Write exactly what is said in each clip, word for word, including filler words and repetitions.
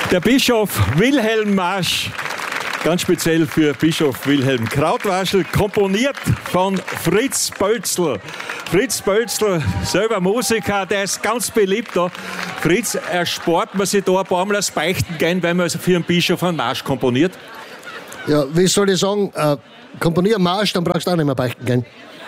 Der Bischof Wilhelm Marsch, ganz speziell für Bischof Wilhelm Krautwaschel, komponiert von Fritz Bölzl. Fritz Bölzl, selber Musiker, der ist ganz beliebt da. Fritz, erspart man sich da ein paar Mal das Beichten gehen, weil man für einen Bischof einen Marsch komponiert? Ja, wie soll ich sagen, äh, komponier einen Marsch, dann brauchst du auch nicht mehr beichten gehen.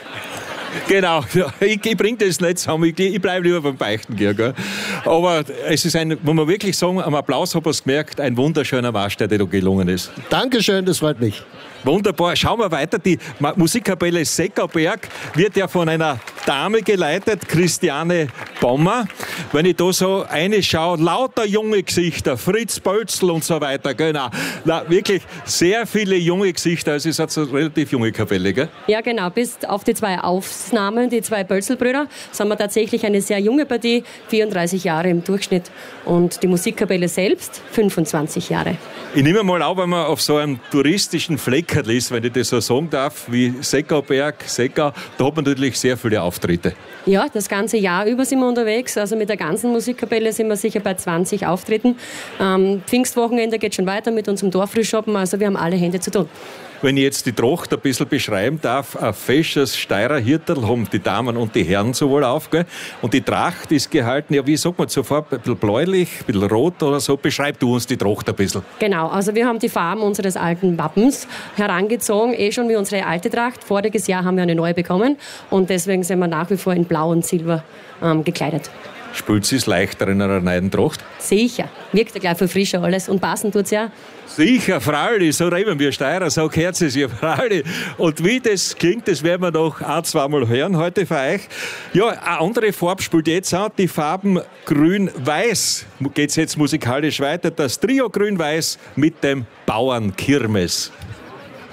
Genau, ich, ich bringe das nicht zusammen, ich, ich bleibe lieber beim Beichten gehen. Gell? Aber es ist ein, muss man wirklich sagen, am Applaus habe ich es gemerkt, ein wunderschöner Marsch, der dir da gelungen ist. Dankeschön, das freut mich. Wunderbar. Schauen wir weiter. Die Musikkapelle Seckerberg wird ja von einer Dame geleitet, Christiane Bommer. Wenn ich da so reinschaue, lauter junge Gesichter, Fritz Bölzl und so weiter. Genau. Na, wirklich sehr viele junge Gesichter. Also es ist eine relativ junge Kapelle, gell? Ja, genau. Bis auf die zwei Aufnahmen, die zwei Bölzl-Brüder, sind wir tatsächlich eine sehr junge Partie, vierunddreißig Jahre im Durchschnitt. Und die Musikkapelle selbst, fünfundzwanzig Jahre. Ich nehme mal auf, wenn man auf so einem touristischen Fleckerl ist, wenn ich das so sagen darf, wie Seckerberg, Secker, da hat man natürlich sehr viele Auftritte. Ja, das ganze Jahr über sind wir unterwegs. Also mit der ganzen Musikkapelle sind wir sicher bei zwanzig Auftritten. Ähm, Pfingstwochenende geht schon weiter mit unserem Dorffrühschoppen. Also wir haben alle Hände zu tun. Wenn ich jetzt die Tracht ein bisschen beschreiben darf, ein fesches Steirer Hirterl haben die Damen und die Herren sowohl auf. Gell? Und die Tracht ist gehalten, ja, wie sagt man sofort, ein bisschen bläulich, ein bisschen rot oder so. Beschreib du uns die Tracht ein bisschen. Genau, also wir haben die Farben unseres alten Wappens herangezogen, eh schon wie unsere alte Tracht. Voriges Jahr haben wir eine neue bekommen und deswegen sind wir nach wie vor in Blau und Silber ähm, gekleidet. Spült sie es leichter in einer neuen Tracht? Sicher. Wirkt ja gleich viel frischer alles und passend tut's ja. Sicher, Frauli, so reden wir Steirer, so gehört es ja, Frauli. Und wie das klingt, das werden wir noch ein, zweimal hören heute für euch. Ja, eine andere Farbe spielt jetzt auch, die Farben Grün-Weiß. Geht es jetzt musikalisch weiter, das Trio Grün-Weiß mit dem Bauernkirmes.